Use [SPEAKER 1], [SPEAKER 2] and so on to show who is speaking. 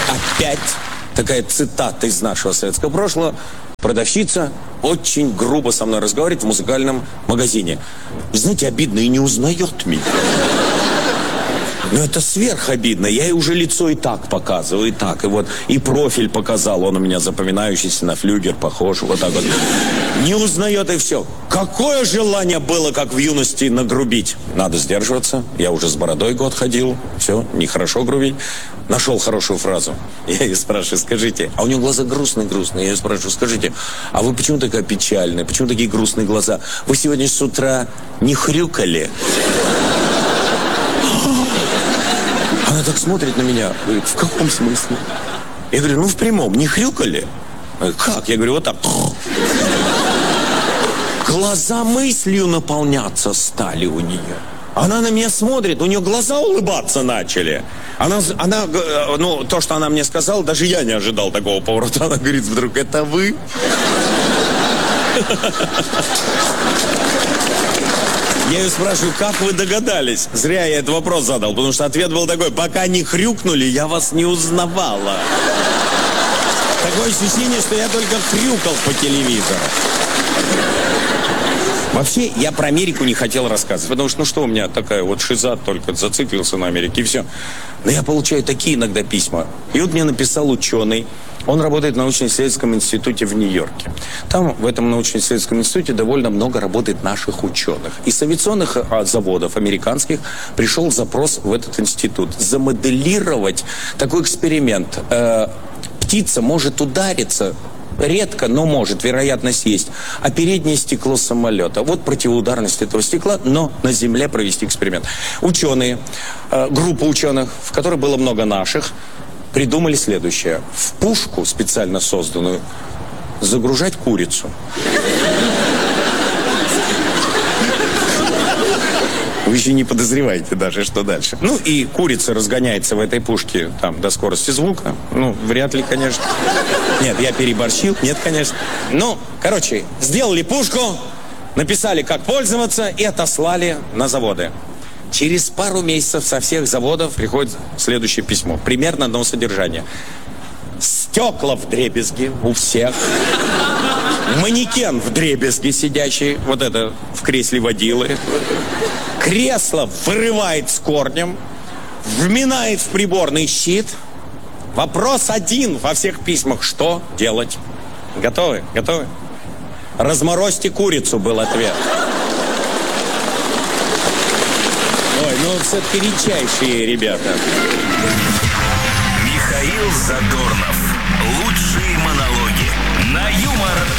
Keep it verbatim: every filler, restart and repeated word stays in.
[SPEAKER 1] опять такая цитата из нашего советского прошлого. Продавщица очень грубо со мной разговаривает в музыкальном магазине. Знаете, обидно, и не узнает меня. Ну, это сверхобидно. Я ей уже лицо и так показываю, и так. И вот, и профиль показал. Он у меня запоминающийся, на флюгер похож. Вот так вот. Не узнает, и все. Какое желание было, как в юности, нагрубить? Надо сдерживаться. Я уже с бородой год ходил. Все, нехорошо грубить. Нашел хорошую фразу. Я ее спрашиваю, скажите. А у нее глаза грустные-грустные. Я ее спрашиваю, скажите, а вы почему такая печальная? Почему такие грустные глаза? Вы сегодня с утра не хрюкали? Она так смотрит на меня, говорит, в каком смысле? Я говорю, ну в прямом, не хрюкали? Говорит, как? Я говорю, вот так. Глаза мыслью наполняться стали у нее. Она на меня смотрит, у нее глаза улыбаться начали. Она, она, ну, то, что она мне сказала, даже я не ожидал такого поворота. Она говорит, вдруг, это вы? Я ее спрашиваю, как вы догадались? Зря я этот вопрос задал, потому что ответ был такой, пока не хрюкнули, я вас не узнавала. Такое ощущение, что я только хрюкал по телевизору. Вообще, я про Америку не хотел рассказывать, потому что, ну что у меня такая вот шиза, только зациклился на Америке, и все. Но я получаю такие иногда письма. И вот мне написал ученый, он работает в научно-исследовательском институте в Нью-Йорке. Там, в этом научно-исследовательском институте, довольно много работает наших ученых. Из авиационных а, заводов американских пришел запрос в этот институт замоделировать такой эксперимент. Э, птица может удариться, редко, но может, вероятность есть, а переднее стекло самолета. Вот противоударность этого стекла, но на Земле провести эксперимент. Ученые, э, группа ученых, в которой было много наших, придумали следующее. В пушку, специально созданную, загружать курицу. Вы еще не подозреваете даже, что дальше. Ну, и курица разгоняется в этой пушке там до скорости звука. Ну, вряд ли, конечно. Нет, я переборщил. Нет, конечно. Ну, короче, сделали пушку, написали, как пользоваться, и отослали на заводы. Через пару месяцев со всех заводов приходит следующее письмо. Примерно одного содержания. Стекла вдребезги у всех. Манекен вдребезги сидящий. Вот это в кресле водилы. Кресло вырывает с корнем. Вминает в приборный щит. Вопрос один во всех письмах. Что делать? Готовы? Готовы? Разморозьте курицу, был ответ. Ой, ну все-таки редчайшие ребята.
[SPEAKER 2] Михаил Задорнов. Лучшие монологи.